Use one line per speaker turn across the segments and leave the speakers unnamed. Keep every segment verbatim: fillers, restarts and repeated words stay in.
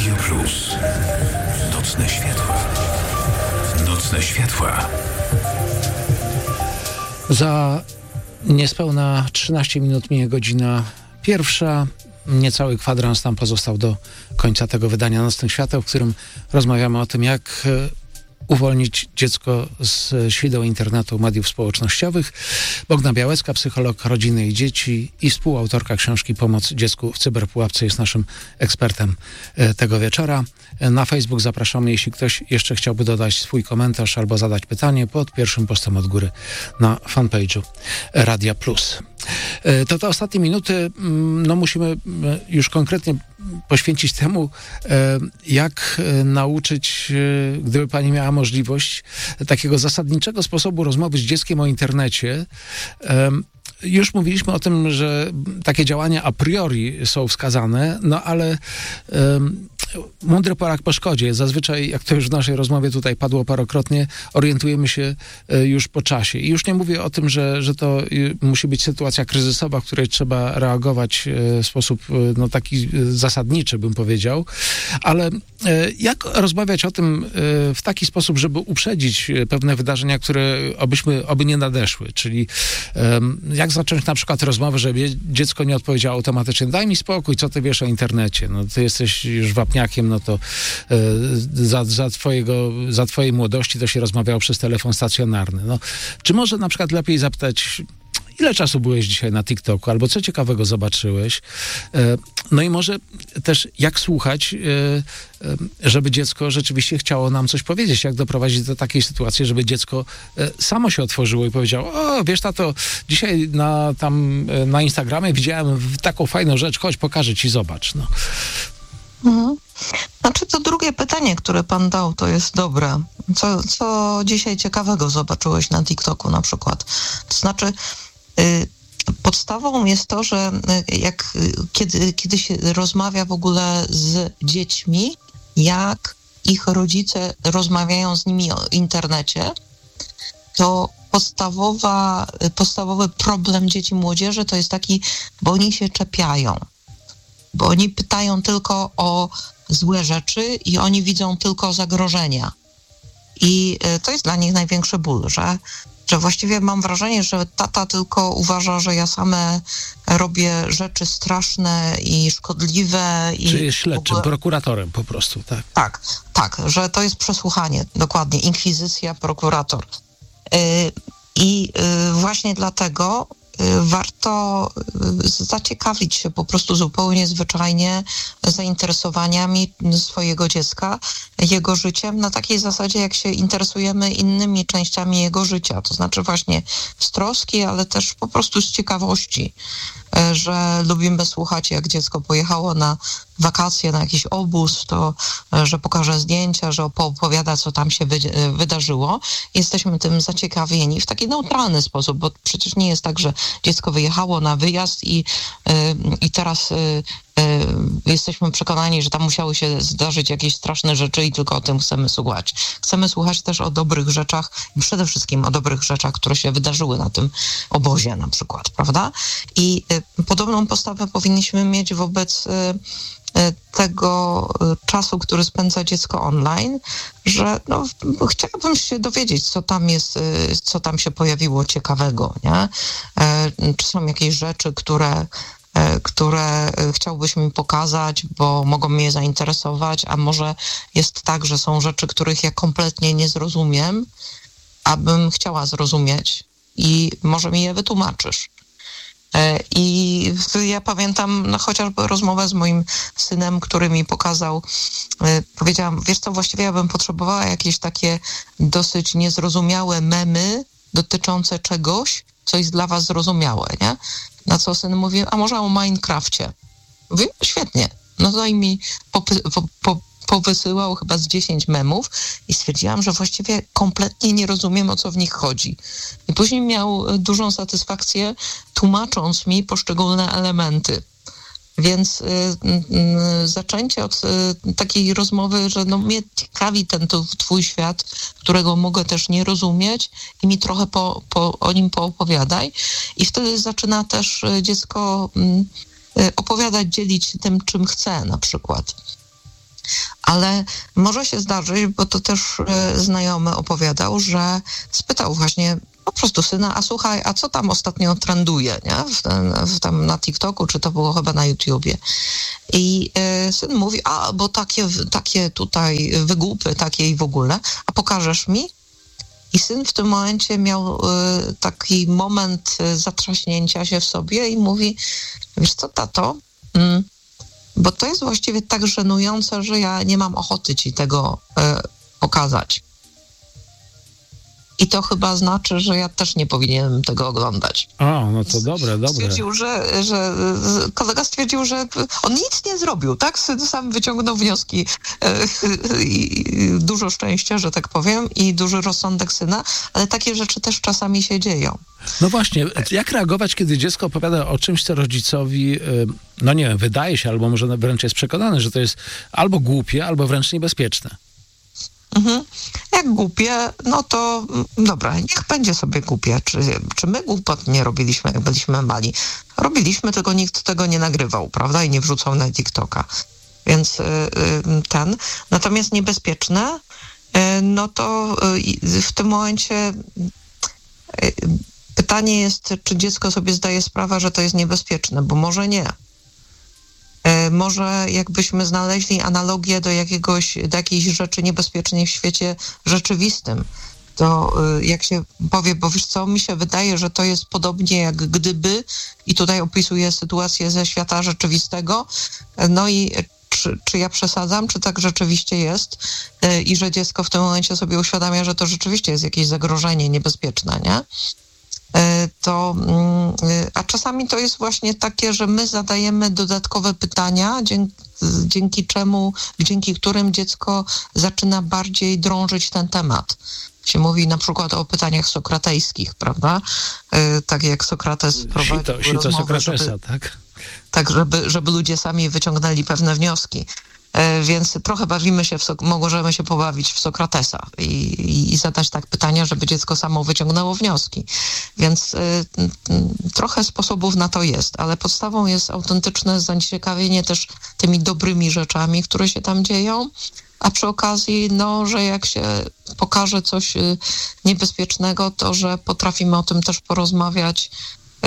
Radio Plus. Nocne światła. Nocne światła.
Za niespełna trzynaście minut minie godzina pierwsza. Niecały kwadrans nam pozostał do końca tego wydania Nocnych Świateł, w którym rozmawiamy o tym, jak uwolnić dziecko z śwideł internetu, mediów społecznościowych. Bogna Białecka, psycholog rodziny i dzieci i współautorka książki Pomoc dziecku w cyberpułapce, jest naszym ekspertem tego wieczora. Na Facebook zapraszamy, jeśli ktoś jeszcze chciałby dodać swój komentarz albo zadać pytanie, pod pierwszym postem od góry na fanpage'u Radia Plus. To te ostatnie minuty, no musimy już konkretnie poświęcić temu, jak nauczyć, gdyby pani miała możliwość, takiego zasadniczego sposobu rozmowy z dzieckiem o internecie. Już mówiliśmy o tym, że takie działania a priori są wskazane, no ale um, mądry Polak po szkodzie. Zazwyczaj, jak to już w naszej rozmowie tutaj padło parokrotnie, orientujemy się y, już po czasie. I już nie mówię o tym, że, że to y, musi być sytuacja kryzysowa, w której trzeba reagować y, w sposób y, no, taki y, zasadniczy, bym powiedział, ale y, jak rozmawiać o tym y, w taki sposób, żeby uprzedzić y, pewne wydarzenia, które obyśmy, oby nie nadeszły, czyli y, jak zacząć na przykład rozmowę, żeby dziecko nie odpowiedziało automatycznie: daj mi spokój, co ty wiesz o internecie? No ty jesteś już wapniakiem, no to y, za, za, twojego, za twojej młodości to się rozmawiało przez telefon stacjonarny. No, czy może na przykład lepiej zapytać: ile czasu byłeś dzisiaj na TikToku? Albo co ciekawego zobaczyłeś? No i może też jak słuchać, żeby dziecko rzeczywiście chciało nam coś powiedzieć. Jak doprowadzić do takiej sytuacji, żeby dziecko samo się otworzyło i powiedziało: o, wiesz tato, dzisiaj na, tam na Instagramie widziałem taką fajną rzecz, chodź, pokażę ci, zobacz. No.
Mhm. Znaczy to drugie pytanie, które pan dał, to jest dobre. Co, co dzisiaj ciekawego zobaczyłeś na TikToku na przykład? To znaczy y, podstawą jest to, że jak kiedy, kiedy się rozmawia w ogóle z dziećmi, jak ich rodzice rozmawiają z nimi o internecie, to podstawowa, podstawowy problem dzieci i młodzieży to jest taki, bo oni się czepiają. Bo oni pytają tylko o złe rzeczy i oni widzą tylko zagrożenia. I to jest dla nich największy ból, że, że właściwie mam wrażenie, że tata tylko uważa, że ja same robię rzeczy straszne i szkodliwe.
Czyli jest śledczym,
ogóle...
prokuratorem po prostu, tak?
Tak, tak, że to jest przesłuchanie, dokładnie, inkwizycja, prokurator. Yy, I yy, właśnie dlatego warto zaciekawić się po prostu zupełnie zwyczajnie zainteresowaniami swojego dziecka, jego życiem, na takiej zasadzie, jak się interesujemy innymi częściami jego życia. To znaczy właśnie z troski, ale też po prostu z ciekawości, że lubimy słuchać, jak dziecko pojechało na wakacje, na jakiś obóz, to że pokaże zdjęcia, że opowiada, co tam się wy, wydarzyło. Jesteśmy tym zaciekawieni w taki neutralny sposób, bo przecież nie jest tak, że dziecko wyjechało na wyjazd i, yy, i teraz yy, yy, jesteśmy przekonani, że tam musiały się zdarzyć jakieś straszne rzeczy i tylko o tym chcemy słuchać. Chcemy słuchać też o dobrych rzeczach i przede wszystkim o dobrych rzeczach, które się wydarzyły na tym obozie na przykład, prawda? I yy, podobną postawę powinniśmy mieć wobec yy, tego czasu, który spędza dziecko online, że no, chciałabym się dowiedzieć, co tam jest, co tam się pojawiło ciekawego, nie? Czy są jakieś rzeczy, które, które chciałbyś mi pokazać, bo mogą mnie zainteresować, a może jest tak, że są rzeczy, których ja kompletnie nie zrozumiem, abym chciała zrozumieć i może mi je wytłumaczysz. I ja pamiętam no, chociażby rozmowę z moim synem, który mi pokazał, powiedziałam: wiesz co, właściwie ja bym potrzebowała jakieś takie dosyć niezrozumiałe memy dotyczące czegoś, co jest dla was zrozumiałe, nie? Na co syn mówi: a może o Minecrafcie? Mówię: świetnie, no daj mi popy- po, po, powysyłał chyba z dziesięć memów i stwierdziłam, że właściwie kompletnie nie rozumiem, o co w nich chodzi. I później miał dużą satysfakcję, tłumacząc mi poszczególne elementy. Więc y, y, zaczęcie od y, takiej rozmowy, że no mnie ciekawi ten to, twój świat, którego mogę też nie rozumieć i mi trochę po, po, o nim poopowiadaj. I wtedy zaczyna też y, dziecko y, y, opowiadać, dzielić się tym, czym chce na przykład. Ale może się zdarzyć, bo to też e, znajomy opowiadał, że spytał właśnie po prostu syna, a słuchaj, a co tam ostatnio trenduje, nie? W ten, w tam na TikToku, czy to było chyba na YouTubie. I e, syn mówi, a bo takie, takie tutaj wygłupy, takie i w ogóle, a pokażesz mi? I syn w tym momencie miał e, taki moment e, zatrzaśnięcia się w sobie i mówi, wiesz co, tato, mm, bo to jest właściwie tak żenujące, że ja nie mam ochoty ci tego e, pokazać. I to chyba znaczy, że ja też nie powinienem tego oglądać.
O, no to dobre, dobre.
Stwierdził, że, że kolega stwierdził, że on nic nie zrobił, tak? Sam wyciągnął wnioski i dużo szczęścia, że tak powiem, i duży rozsądek syna, ale takie rzeczy też czasami się dzieją.
No właśnie, jak reagować, kiedy dziecko opowiada o czymś, co rodzicowi, no nie wiem, wydaje się, albo może wręcz jest przekonany, że to jest albo głupie, albo wręcz niebezpieczne.
Mhm. Jak głupie, no to dobra, niech będzie sobie głupie. Czy, czy my głupot nie robiliśmy, jak byliśmy mali? Robiliśmy, tylko nikt tego nie nagrywał, prawda? I nie wrzucał na TikToka. Więc y, y, ten. Natomiast niebezpieczne, y, no to y, w tym momencie y, pytanie jest, czy dziecko sobie zdaje sprawę, że to jest niebezpieczne, bo może nie. Może jakbyśmy znaleźli analogię do jakiegoś, do jakiejś rzeczy niebezpiecznej w świecie rzeczywistym, to jak się powie, bo wiesz co, mi się wydaje, że to jest podobnie jak gdyby, i tutaj opisuję sytuację ze świata rzeczywistego, no i czy, czy ja przesadzam, czy tak rzeczywiście jest i że dziecko w tym momencie sobie uświadamia, że to rzeczywiście jest jakieś zagrożenie niebezpieczne, nie? To, a czasami to jest właśnie takie, że my zadajemy dodatkowe pytania, dzięki, dzięki czemu, dzięki którym dziecko zaczyna bardziej drążyć ten temat. Się mówi na przykład o pytaniach sokratejskich, prawda? Tak jak Sokrates prowadził
Sito, sito
rozmowę,
Sokratesa,
żeby,
tak?
Tak, żeby, żeby ludzie sami wyciągnęli pewne wnioski. Więc trochę bawimy się, w so- możemy się pobawić w Sokratesa i, i, i zadać tak pytania, żeby dziecko samo wyciągnęło wnioski. Więc y, y, trochę sposobów na to jest, ale podstawą jest autentyczne zaciekawienie też tymi dobrymi rzeczami, które się tam dzieją, a przy okazji, no, że jak się pokaże coś y, niebezpiecznego, to że potrafimy o tym też porozmawiać, y,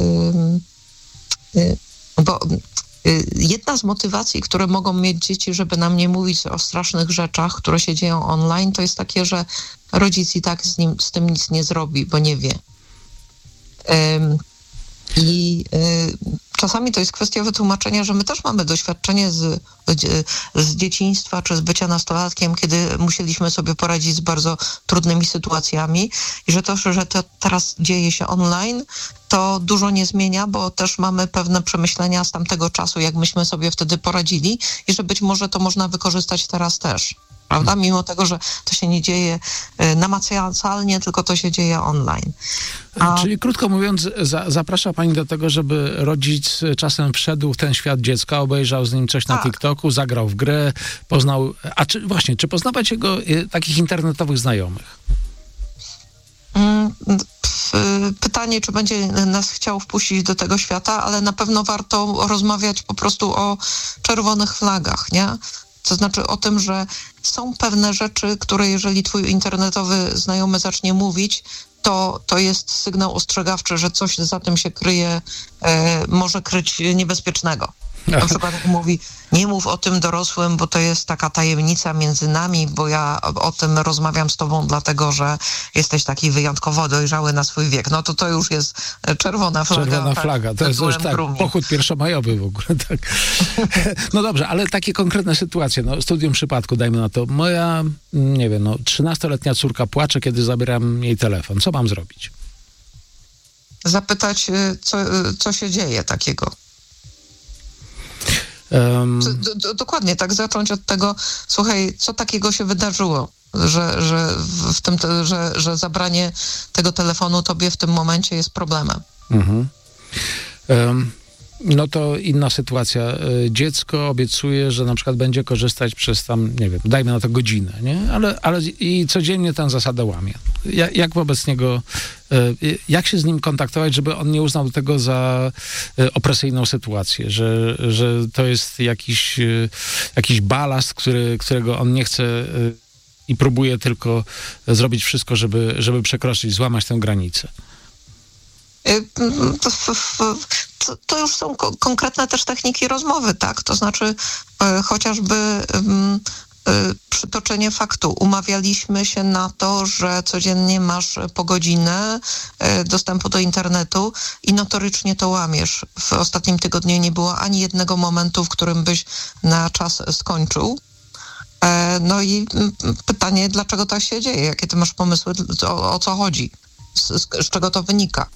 y, y, bo jedna z motywacji, które mogą mieć dzieci, żeby nam nie mówić o strasznych rzeczach, które się dzieją online, to jest takie, że rodzic i tak z, nim, z tym nic nie zrobi, bo nie wie. Um, I y, czasami to jest kwestia wytłumaczenia, że my też mamy doświadczenie z, z dzieciństwa czy z bycia nastolatkiem, kiedy musieliśmy sobie poradzić z bardzo trudnymi sytuacjami i że to, że to teraz dzieje się online, to dużo nie zmienia, bo też mamy pewne przemyślenia z tamtego czasu, jak myśmy sobie wtedy poradzili i że być może to można wykorzystać teraz też. Prawda? Mimo tego, że to się nie dzieje namacalnie, tylko to się dzieje online.
A... Czyli krótko mówiąc, za, zaprasza pani do tego, żeby rodzic czasem wszedł w ten świat dziecka, obejrzał z nim coś na tak. TikToku, zagrał w grę, poznał... A czy właśnie, czy poznawać jego y, takich internetowych znajomych?
Pytanie, czy będzie nas chciał wpuścić do tego świata, ale na pewno warto rozmawiać po prostu o czerwonych flagach, nie? To znaczy o tym, że są pewne rzeczy, które jeżeli twój internetowy znajomy zacznie mówić, to, to jest sygnał ostrzegawczy, że coś za tym się kryje, e, może kryć niebezpiecznego. Na przykład jak mówi, nie mów o tym dorosłym, bo to jest taka tajemnica między nami, bo ja o tym rozmawiam z tobą dlatego, że jesteś taki wyjątkowo dojrzały na swój wiek. No to to już jest czerwona flaga.
Czerwona flaga, tak, to jest już tak, pochód pierwszomajowy w ogóle, tak. No dobrze, ale takie konkretne sytuacje, no studium przypadku, dajmy na to. Moja, nie wiem, no trzynastoletnia córka płacze, kiedy zabieram jej telefon. Co mam zrobić?
Zapytać, co, co się dzieje takiego.
Um,
D- d- dokładnie, tak zacząć od tego, słuchaj, co takiego się wydarzyło, że, że, w tym te, że, że zabranie tego telefonu tobie w tym momencie jest problemem.
Uh-huh. Um, No to inna sytuacja. Dziecko obiecuje, że na przykład będzie korzystać przez tam, nie wiem, dajmy na to godzinę, nie? Ale, ale i codziennie tę zasadę łamie. Jak, jak wobec niego, jak się z nim kontaktować, żeby on nie uznał tego za opresyjną sytuację, że, że to jest jakiś, jakiś balast, który, którego on nie chce i próbuje tylko zrobić wszystko, żeby, żeby przekroczyć, złamać tę granicę.
To, to już są ko- konkretne też techniki rozmowy, tak? To znaczy e, chociażby e, e, przytoczenie faktu. Umawialiśmy się na to, że codziennie masz po godzinę e, dostępu do internetu i notorycznie to łamiesz. W ostatnim tygodniu nie było ani jednego momentu, w którym byś na czas skończył. E, no i m, pytanie, dlaczego tak się dzieje? Jakie ty masz pomysły, o, o co chodzi? Z, z, z czego to wynika?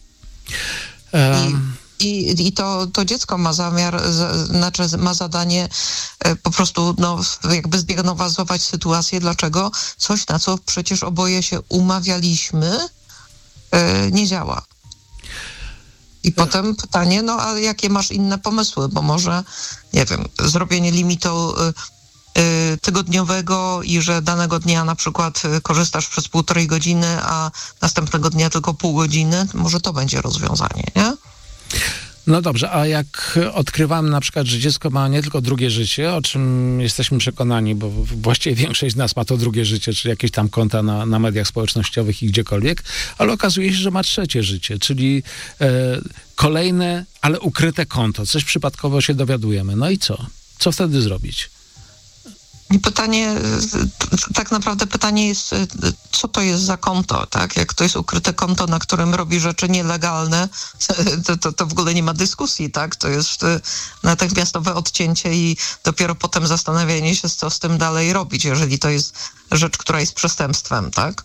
Um. I, I, i to, to dziecko ma zamiar, z, znaczy ma zadanie e, po prostu no, jakby zdiagnozować sytuację, dlaczego coś, na co przecież oboje się umawialiśmy, e, nie działa. I e. potem pytanie, no a jakie masz inne pomysły, bo może, nie wiem, zrobienie limitu e, e, tygodniowego i że danego dnia na przykład korzystasz przez półtorej godziny, a następnego dnia tylko pół godziny, może to będzie rozwiązanie, nie?
No dobrze, a jak odkrywamy na przykład, że dziecko ma nie tylko drugie życie, o czym jesteśmy przekonani, bo właściwie większość z nas ma to drugie życie, czy jakieś tam konta na, na mediach społecznościowych i gdziekolwiek, ale okazuje się, że ma trzecie życie, czyli e, kolejne, ale ukryte konto. Coś przypadkowo się dowiadujemy. No i co? Co wtedy zrobić?
I pytanie, tak naprawdę pytanie jest, co to jest za konto, tak? Jak to jest ukryte konto, na którym robi rzeczy nielegalne, to, to, to w ogóle nie ma dyskusji, tak? To jest natychmiastowe odcięcie i dopiero potem zastanawianie się, co z tym dalej robić, jeżeli to jest rzecz, która jest przestępstwem, tak?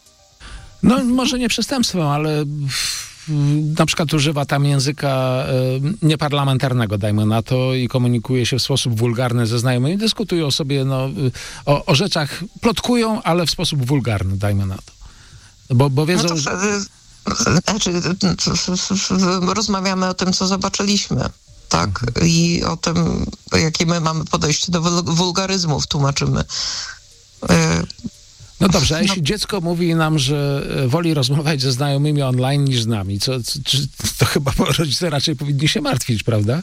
No może nie przestępstwem, ale na przykład używa tam języka y, nieparlamentarnego, dajmy na to, i komunikuje się w sposób wulgarny ze znajomymi. Dyskutują sobie no, o, o rzeczach, plotkują, ale w sposób wulgarny, dajmy na to. Bo, bo wiedzą,
no to, że... Znaczy, rozmawiamy o tym, co zobaczyliśmy, tak? Mhm. I o tym, jakie my mamy podejście do wulgaryzmów, tłumaczymy. Y-
No dobrze, a jeśli no. dziecko mówi nam, że woli rozmawiać ze znajomymi online niż z nami, co, co, to chyba rodzice raczej powinni się martwić, prawda?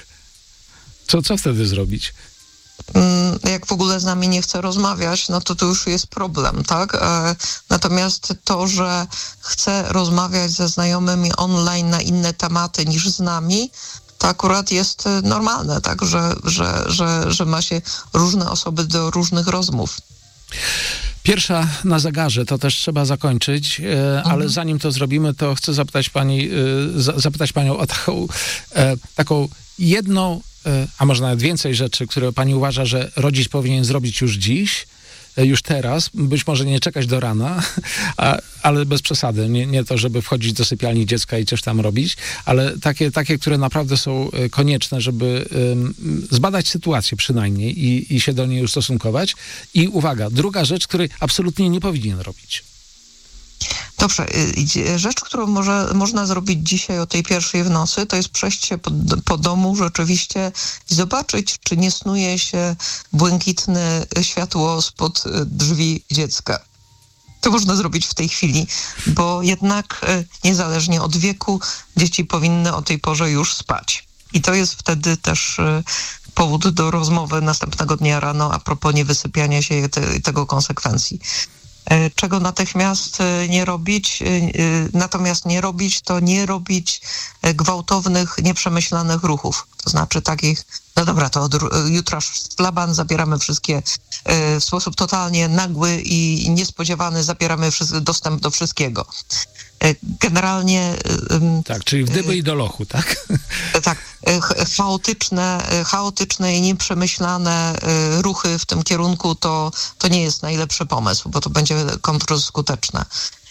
Co, co wtedy zrobić?
Jak w ogóle z nami nie chce rozmawiać, no to to już jest problem, tak? Natomiast to, że chce rozmawiać ze znajomymi online na inne tematy niż z nami, to akurat jest normalne, tak? Że, że, że, że ma się różne osoby do różnych rozmów.
Pierwsza na zegarze, to też trzeba zakończyć, e, ale mhm. zanim to zrobimy, to chcę zapytać pani, e, za, zapytać panią o taką, e, taką jedną, e, a może nawet więcej rzeczy, które pani uważa, że rodzic powinien zrobić już dziś, e, już teraz, być może nie czekać do rana, a, ale bez przesady, nie, nie to, żeby wchodzić do sypialni dziecka i coś tam robić, ale takie, takie które naprawdę są konieczne, żeby um, zbadać sytuację przynajmniej i, i się do niej ustosunkować. I uwaga, druga rzecz, której absolutnie nie powinien robić.
Dobrze, rzecz, którą może, można zrobić dzisiaj o tej pierwszej w nocy, to jest przejść się po, po domu rzeczywiście i zobaczyć, czy nie snuje się błękitne światło spod drzwi dziecka. To można zrobić w tej chwili, bo jednak niezależnie od wieku dzieci powinny o tej porze już spać. I to jest wtedy też powód do rozmowy następnego dnia rano a propos niewysypiania się i te, tego konsekwencji. Czego natychmiast nie robić, natomiast nie robić, to nie robić gwałtownych, nieprzemyślanych ruchów. To znaczy takich, no dobra, to od jutra szlaban, zabieramy wszystkie w sposób totalnie nagły i niespodziewany, zabieramy dostęp do wszystkiego. Generalnie...
Tak, czyli w dyby i do lochu, tak?
Tak, chaotyczne, chaotyczne i nieprzemyślane ruchy w tym kierunku to, to nie jest najlepszy pomysł, bo to będzie kontrskuteczne.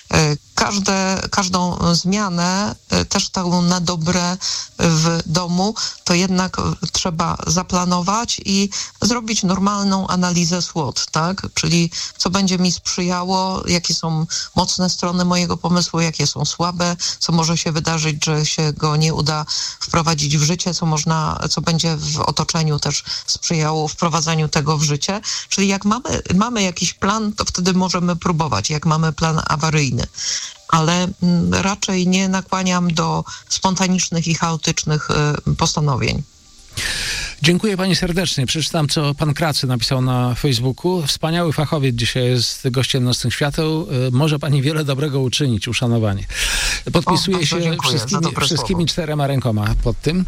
Każde, każdą zmianę, też taką na dobre w domu, to jednak trzeba zaplanować i zrobić normalną analizę SWOT, tak? Czyli co będzie mi sprzyjało, jakie są mocne strony mojego pomysłu, jakie są słabe, co może się wydarzyć, że się go nie uda wprowadzić w życie, co można, co będzie w otoczeniu też sprzyjało wprowadzaniu tego w życie. Czyli jak mamy, mamy jakiś plan, to wtedy możemy próbować, jak mamy plan awaryjny. Ale raczej nie nakłaniam do spontanicznych i chaotycznych postanowień.
Dziękuję pani serdecznie. Przeczytam, co pan Kracy napisał na Facebooku. Wspaniały fachowiec dzisiaj jest gościem Nocnych Świateł. Może pani wiele dobrego uczynić, uszanowanie. Podpisuję o, się wszystkimi, wszystkimi czterema rękoma pod tym.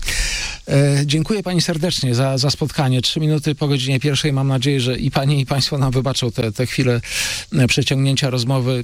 E, dziękuję pani serdecznie za, za spotkanie. Trzy minuty po godzinie pierwszej. Mam nadzieję, że i pani, i państwo nam wybaczą te, te chwile przeciągnięcia rozmowy.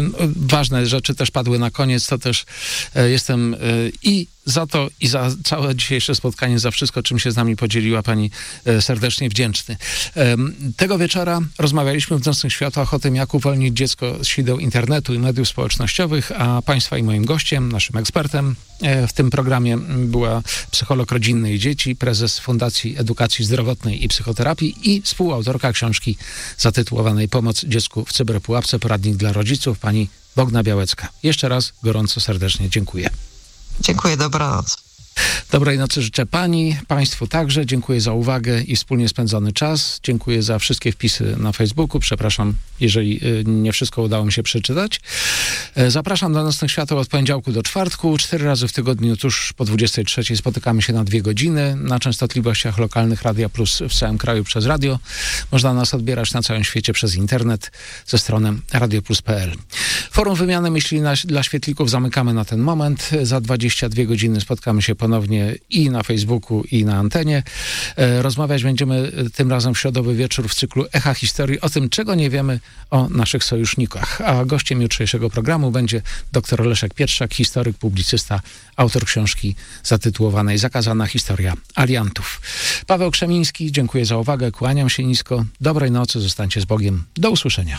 Ważne rzeczy też padły na koniec. To też e, jestem e, i za to i za całe dzisiejsze spotkanie, za wszystko, czym się z nami podzieliła pani e, serdecznie wdzięczny. E, tego wieczora rozmawialiśmy w Nocnych Światłach o tym, jak uwolnić dziecko z sideł internetu i mediów społecznościowych, a państwa i moim gościem, naszym ekspertem e, w tym programie była psycholog rodzinny i dzieci, prezes Fundacji Edukacji Zdrowotnej i Psychoterapii i współautorka książki zatytułowanej Pomoc dziecku w cyberpułapce, poradnik dla rodziców, pani Bogna Białecka. Jeszcze raz gorąco, serdecznie dziękuję.
Dziękuję, dobranoc.
Dobrej nocy życzę pani, państwu także. Dziękuję za uwagę i wspólnie spędzony czas. Dziękuję za wszystkie wpisy na Facebooku. Przepraszam, jeżeli nie wszystko udało mi się przeczytać. Zapraszam do Nocnych Świateł od poniedziałku do czwartku. Cztery razy w tygodniu tuż po dwudziestej trzeciej spotykamy się na dwie godziny na częstotliwościach lokalnych Radia Plus w całym kraju przez radio. Można nas odbierać na całym świecie przez internet ze strony radioplus kropka p l. Forum Wymiany Myśli na, dla Świetlików zamykamy na ten moment. Za dwadzieścia dwie godziny spotkamy się ponownie i na Facebooku, i na antenie. Rozmawiać będziemy tym razem w środowy wieczór w cyklu Echa Historii o tym, czego nie wiemy o naszych sojusznikach. A gościem jutrzejszego programu będzie dr Leszek Pietrzak, historyk, publicysta, autor książki zatytułowanej Zakazana historia aliantów. Paweł Krzemiński, dziękuję za uwagę, kłaniam się nisko. Dobrej nocy, zostańcie z Bogiem. Do usłyszenia.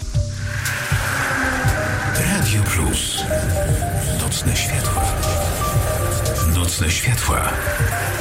Radio Plus. Nocne światła. Nocne światła.